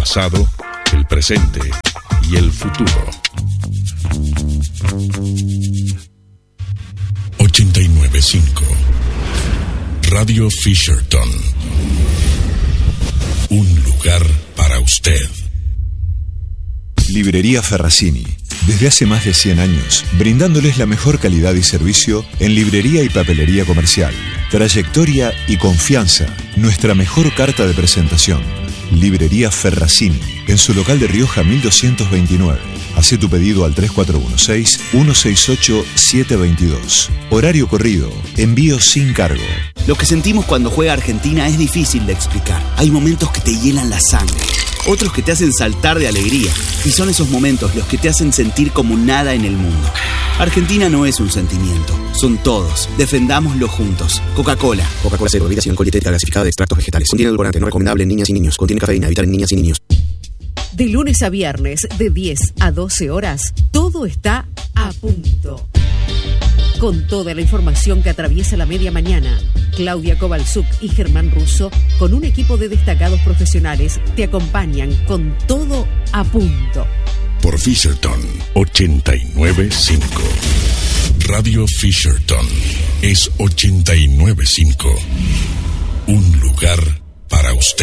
pasado, el presente y el futuro. 89.5 Radio Fisherton. Un lugar para usted. Librería Ferracini. Desde hace más de 100 años, brindándoles la mejor calidad y servicio en librería y papelería comercial. Trayectoria y confianza, nuestra mejor carta de presentación. Librería Ferracini, en su local de Rioja 1229. Hacé tu pedido al 3416-168-722. Horario corrido, envío sin cargo. Lo que sentimos cuando juega Argentina es difícil de explicar. Hay momentos que te hielan la sangre, otros que te hacen saltar de alegría. Y son esos momentos los que te hacen sentir como nada en el mundo. Argentina no es un sentimiento, son todos. Defendámoslo juntos. Coca-Cola. Coca-Cola Cero, bebida sin alcohol dietética gasificada de extractos vegetales. Contiene edulcorante no recomendable en niñas y niños. Contiene cafeína, evitar en niñas y niños. De lunes a viernes, de 10 a 12 horas, todo está a punto. Con toda la información que atraviesa la media mañana, Claudia Kovalchuk y Germán Russo, con un equipo de destacados profesionales, te acompañan con todo a punto. Por Fisherton 89.5. Radio Fisherton es 89.5. Un lugar para usted.